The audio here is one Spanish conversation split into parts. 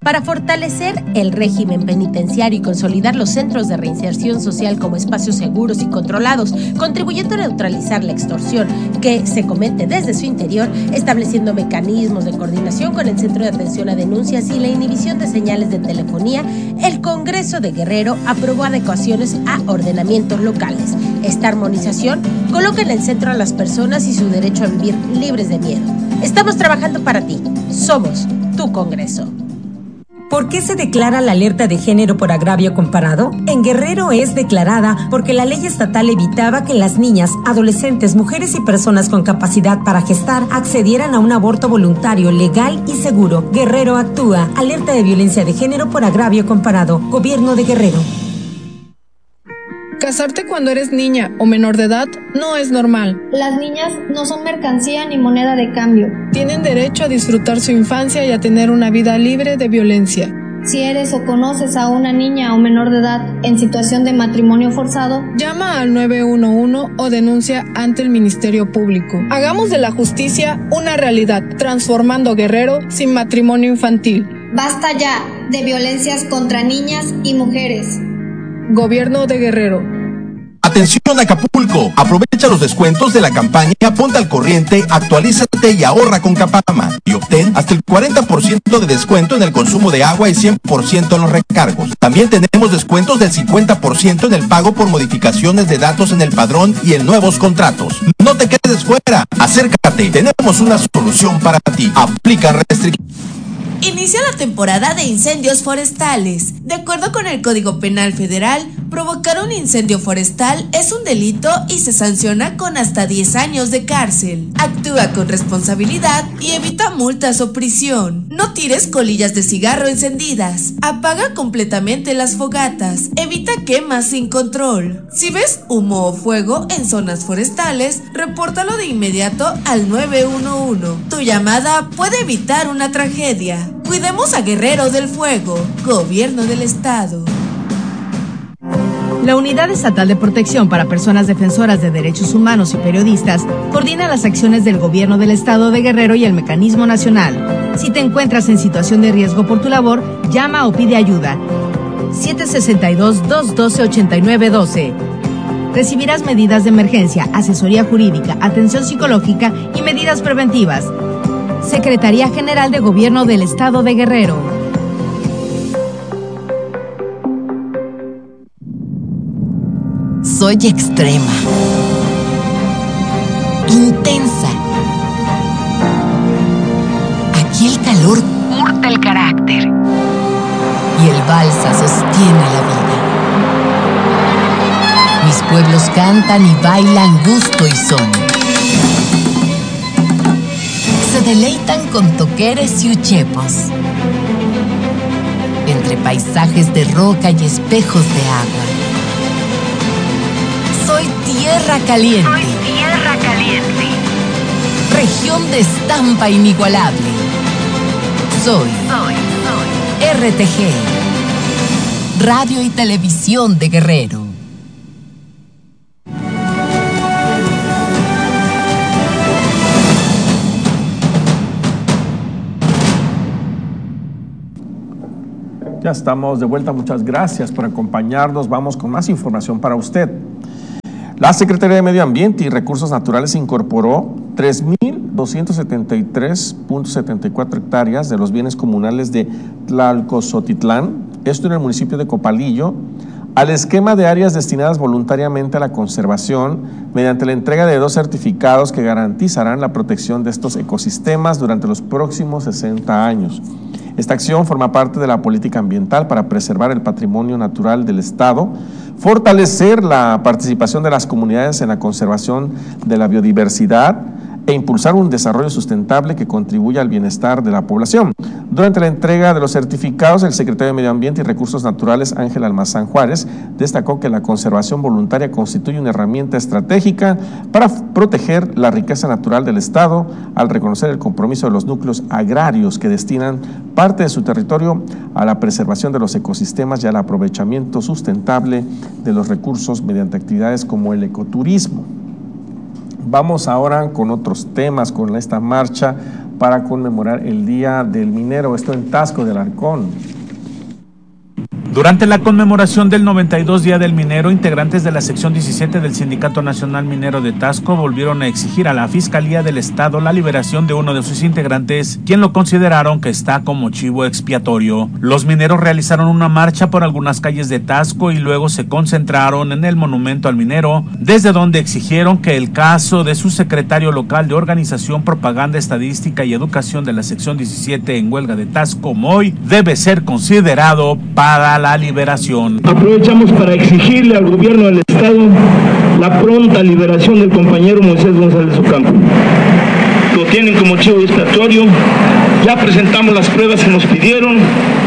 Para fortalecer el régimen penitenciario y consolidar los centros de reinserción social como espacios seguros y controlados, contribuyendo a neutralizar la extorsión que se comete desde su interior, estableciendo mecanismos de coordinación con el Centro de Atención a Denuncias y la inhibición de señales de telefonía, el Congreso de Guerrero aprobó adecuaciones a ordenamientos locales. Esta armonización coloca en el centro a las personas y su derecho a vivir libres de miedo. Estamos trabajando para ti. Somos tu Congreso. ¿Por qué se declara la alerta de género por agravio comparado? En Guerrero es declarada porque la ley estatal evitaba que las niñas, adolescentes, mujeres y personas con capacidad para gestar accedieran a un aborto voluntario, legal y seguro. Guerrero actúa. Alerta de violencia de género por agravio comparado. Gobierno de Guerrero. Casarte cuando eres niña o menor de edad no es normal. Las niñas no son mercancía ni moneda de cambio. Tienen derecho a disfrutar su infancia y a tener una vida libre de violencia. Si eres o conoces a una niña o menor de edad en situación de matrimonio forzado, llama al 911 o denuncia ante el Ministerio Público. Hagamos de la justicia una realidad, transformando Guerrero sin matrimonio infantil. Basta ya de violencias contra niñas y mujeres. Gobierno de Guerrero. Atención Acapulco, aprovecha los descuentos de la campaña Ponte al Corriente, actualízate y ahorra con Capama y obtén hasta el 40% de descuento en el consumo de agua y 100% en los recargos. También tenemos descuentos del 50% en el pago por modificaciones de datos en el padrón y en nuevos contratos. No te quedes fuera, acércate, tenemos una solución para ti. Aplica restricciones. Inicia la temporada de incendios forestales. De acuerdo con el Código Penal Federal, provocar un incendio forestal es un delito y se sanciona con hasta 10 años de cárcel. Actúa con responsabilidad y evita multas o prisión. No tires colillas de cigarro encendidas. Apaga completamente las fogatas. Evita quemas sin control. Si ves humo o fuego en zonas forestales, repórtalo de inmediato al 911. Tu llamada puede evitar una tragedia. Cuidemos a Guerrero del Fuego, Gobierno del Estado. La Unidad Estatal de Protección para Personas Defensoras de Derechos Humanos y Periodistas coordina las acciones del Gobierno del Estado de Guerrero y el Mecanismo Nacional. Si te encuentras en situación de riesgo por tu labor, llama o pide ayuda. 762-212-8912. Recibirás medidas de emergencia, asesoría jurídica, atención psicológica y medidas preventivas. Secretaría General de Gobierno del Estado de Guerrero. Soy extrema, intensa. Aquí el calor curta el carácter y el balsa sostiene la vida. Mis pueblos cantan y bailan gusto y son. Se deleitan con toqueres y uchepos, entre paisajes de roca y espejos de agua. Soy tierra caliente. Soy tierra caliente. Región de estampa inigualable. Soy RTG. Radio y Televisión de Guerrero. Ya estamos de vuelta, muchas gracias por acompañarnos. Vamos con más información para usted. La Secretaría de Medio Ambiente y Recursos Naturales incorporó 3.273.74 hectáreas de los bienes comunales de Tlalcozotitlán, esto en el municipio de Copalillo, al esquema de áreas destinadas voluntariamente a la conservación mediante la entrega de 2 certificados que garantizarán la protección de estos ecosistemas durante los próximos 60 años. Esta acción forma parte de la política ambiental para preservar el patrimonio natural del Estado, fortalecer la participación de las comunidades en la conservación de la biodiversidad e impulsar un desarrollo sustentable que contribuya al bienestar de la población. Durante la entrega de los certificados, el secretario de Medio Ambiente y Recursos Naturales, Ángel Almazán Juárez, destacó que la conservación voluntaria constituye una herramienta estratégica para proteger la riqueza natural del Estado, al reconocer el compromiso de los núcleos agrarios que destinan parte de su territorio a la preservación de los ecosistemas y al aprovechamiento sustentable de los recursos mediante actividades como el ecoturismo. Vamos ahora con otros temas, con esta marcha para conmemorar el Día del Minero, esto en Taxco de Alarcón. Durante la conmemoración del 92 Día del Minero, integrantes de la sección 17 del Sindicato Nacional Minero de Taxco volvieron a exigir a la Fiscalía del Estado la liberación de uno de sus integrantes, quien lo consideraron que está como chivo expiatorio. Los mineros realizaron una marcha por algunas calles de Taxco y luego se concentraron en el monumento al minero, desde donde exigieron que el caso de su secretario local de Organización, Propaganda, Estadística y Educación de la sección 17 en huelga de Taxco, Moy, debe ser considerado para la liberación. Aprovechamos para exigirle al gobierno del Estado la pronta liberación del compañero Moisés González Ocampo. Lo tienen como chivo expiatorio, ya presentamos las pruebas que nos pidieron,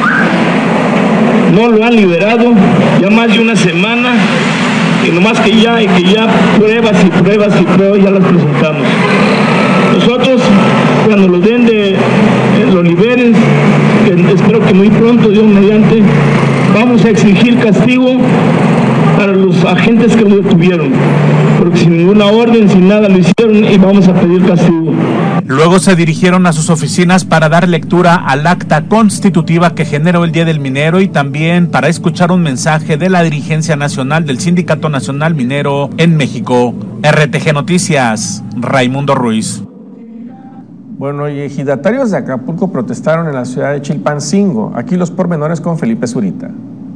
no lo han liberado, ya más de una semana, y nomás que ya pruebas ya las presentamos. Nosotros, cuando lo den lo liberen, espero que muy pronto, Dios mediante, vamos a exigir castigo para los agentes que lo detuvieron, porque sin ninguna orden, sin nada lo hicieron, y vamos a pedir castigo. Luego se dirigieron a sus oficinas para dar lectura al acta constitutiva que generó el Día del Minero y también para escuchar un mensaje de la dirigencia nacional del Sindicato Nacional Minero en México. RTG Noticias, Raimundo Ruiz. Bueno, y ejidatarios de Acapulco protestaron en la ciudad de Chilpancingo. Aquí los pormenores con Felipe Zurita.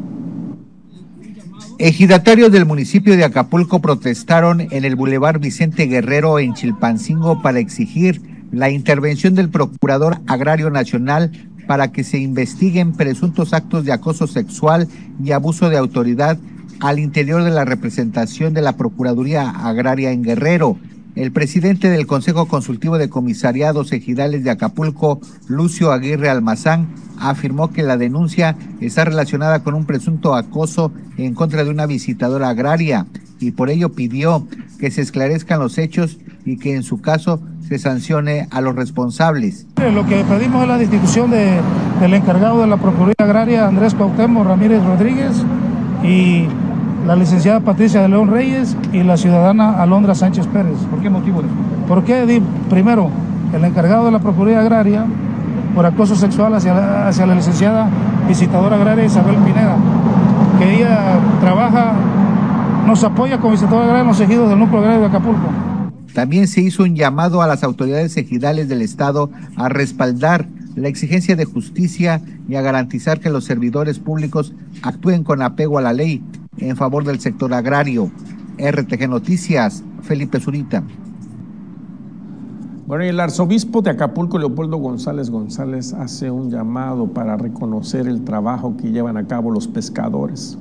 Ejidatarios del municipio de Acapulco protestaron en el Boulevard Vicente Guerrero en Chilpancingo para exigir la intervención del Procurador Agrario Nacional para que se investiguen presuntos actos de acoso sexual y abuso de autoridad al interior de la representación de la Procuraduría Agraria en Guerrero. El presidente del Consejo Consultivo de Comisariados Ejidales de Acapulco, Lucio Aguirre Almazán, afirmó que la denuncia está relacionada con un presunto acoso en contra de una visitadora agraria y por ello pidió que se esclarezcan los hechos y que en su caso se sancione a los responsables. Lo que pedimos es la destitución del encargado de la Procuraduría Agraria, Andrés Cuauhtémoc Ramírez Rodríguez, y la licenciada Patricia de León Reyes y la ciudadana Alondra Sánchez Pérez. ¿Por qué motivo? Porque, primero, el encargado de la Procuraduría Agraria por acoso sexual hacia la licenciada visitadora agraria Isabel Pineda, que ella nos apoya como visitadora agraria en los ejidos del núcleo agrario de Acapulco. También se hizo un llamado a las autoridades ejidales del Estado a respaldar la exigencia de justicia y a garantizar que los servidores públicos actúen con apego a la ley en favor del sector agrario. RTG Noticias, Felipe Zurita. Bueno, y el arzobispo de Acapulco, Leopoldo González González, hace un llamado para reconocer el trabajo que llevan a cabo los pescadores.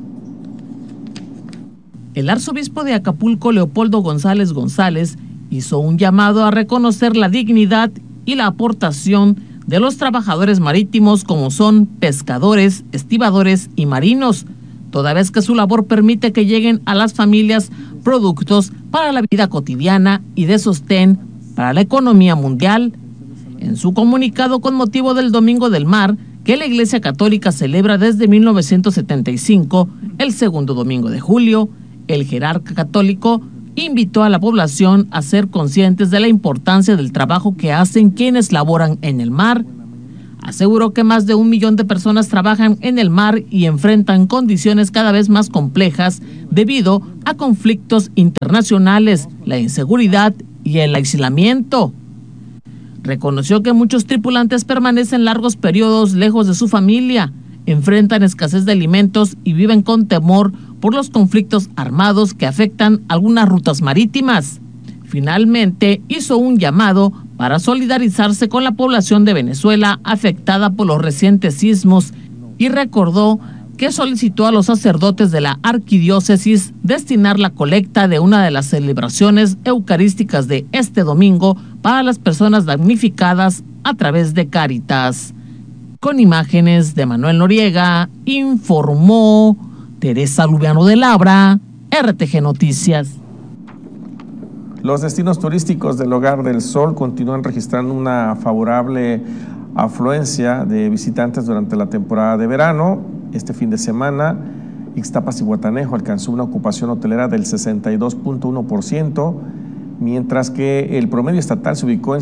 El arzobispo de Acapulco, Leopoldo González González, hizo un llamado a reconocer la dignidad y la aportación de los trabajadores marítimos como son pescadores, estibadores y marinos, toda vez que su labor permite que lleguen a las familias productos para la vida cotidiana y de sostén para la economía mundial. En su comunicado con motivo del Domingo del Mar, que la Iglesia Católica celebra desde 1975, el segundo domingo de julio, el jerarca católico invitó a la población a ser conscientes de la importancia del trabajo que hacen quienes laboran en el mar. Aseguró que más de 1 millón de personas trabajan en el mar y enfrentan condiciones cada vez más complejas debido a conflictos internacionales, la inseguridad y el aislamiento. Reconoció que muchos tripulantes permanecen largos periodos lejos de su familia, enfrentan escasez de alimentos y viven con temor por los conflictos armados que afectan algunas rutas marítimas. Finalmente, hizo un llamado para solidarizarse con la población de Venezuela afectada por los recientes sismos y recordó que solicitó a los sacerdotes de la arquidiócesis destinar la colecta de una de las celebraciones eucarísticas de este domingo para las personas damnificadas a través de Cáritas. Con imágenes de Manuel Noriega, informó Teresa Lubiano de Labra, RTG Noticias. Los destinos turísticos del Hogar del Sol continúan registrando una favorable afluencia de visitantes durante la temporada de verano. Este fin de semana, Ixtapas y Guatanejo alcanzó una ocupación hotelera del 62.1%, mientras que el promedio estatal se ubicó en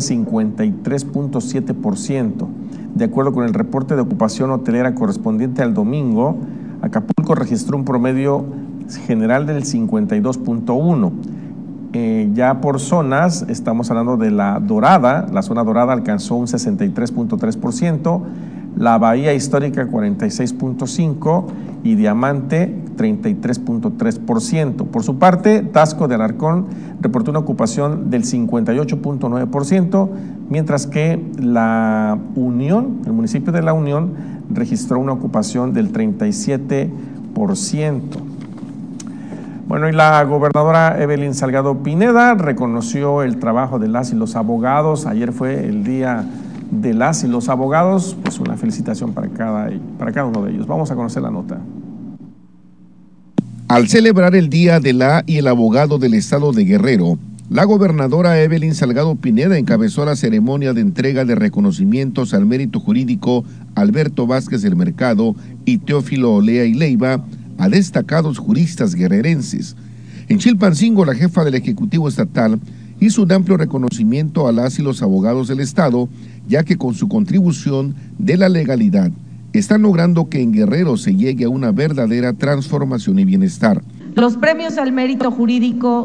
53.7%. De acuerdo con el reporte de ocupación hotelera correspondiente al domingo, Acapulco registró un promedio general del 52.1%. Ya por zonas, estamos hablando de la Dorada, la zona dorada alcanzó un 63.3%, la Bahía Histórica 46.5% y Diamante 33.3%. Por su parte, Taxco de Alarcón reportó una ocupación del 58.9%, mientras que la Unión, el municipio de La Unión, registró una ocupación del 37%. Bueno, y la gobernadora Evelyn Salgado Pineda reconoció el trabajo de las y los abogados. Ayer fue el día de las y los abogados, pues una felicitación para cada uno de ellos. Vamos a conocer la nota. Al celebrar el Día de la y el Abogado del Estado de Guerrero, la gobernadora Evelyn Salgado Pineda encabezó la ceremonia de entrega de reconocimientos al mérito jurídico Alberto Vázquez del Mercado y Teófilo Olea y Leiva a destacados juristas guerrerenses. En Chilpancingo, la jefa del Ejecutivo Estatal hizo un amplio reconocimiento a las y los abogados del Estado, ya que con su contribución de la legalidad están logrando que en Guerrero se llegue a una verdadera transformación y bienestar. Los premios al mérito jurídico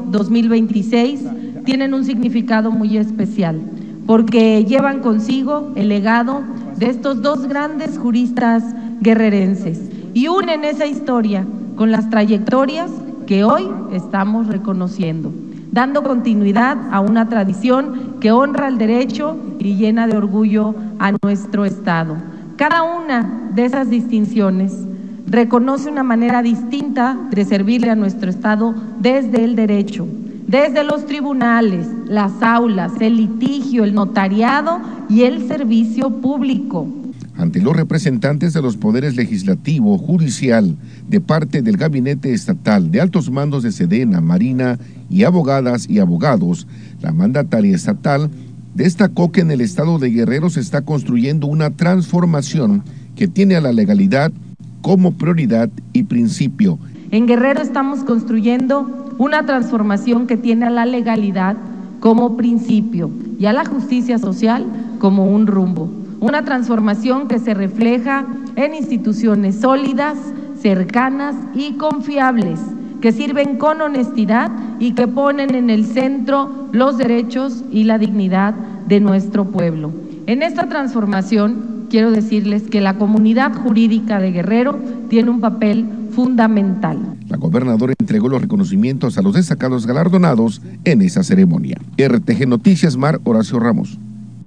2026 tienen un significado muy especial, porque llevan consigo el legado de estos dos grandes juristas guerrerenses y unen esa historia con las trayectorias que hoy estamos reconociendo, dando continuidad a una tradición que honra el derecho y llena de orgullo a nuestro Estado. Cada una de esas distinciones reconoce una manera distinta de servirle a nuestro Estado desde el derecho, desde los tribunales, las aulas, el litigio, el notariado y el servicio público. Ante los representantes de los poderes legislativo, judicial, de parte del gabinete estatal, de altos mandos de Sedena, Marina y abogadas y abogados, la mandataria estatal destacó que en el estado de Guerrero se está construyendo una transformación que tiene a la legalidad como prioridad y principio. En Guerrero estamos construyendo una transformación que tiene a la legalidad como principio y a la justicia social como un rumbo. Una transformación que se refleja en instituciones sólidas, cercanas y confiables, que sirven con honestidad y que ponen en el centro los derechos y la dignidad de nuestro pueblo. En esta transformación, quiero decirles que la comunidad jurídica de Guerrero tiene un papel fundamental. La gobernadora entregó los reconocimientos a los destacados galardonados en esa ceremonia. RTG Noticias, Mar Horacio Ramos.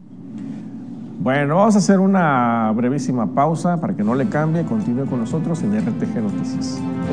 Bueno, vamos a hacer una brevísima pausa para que no le cambie. Continúe con nosotros en RTG Noticias.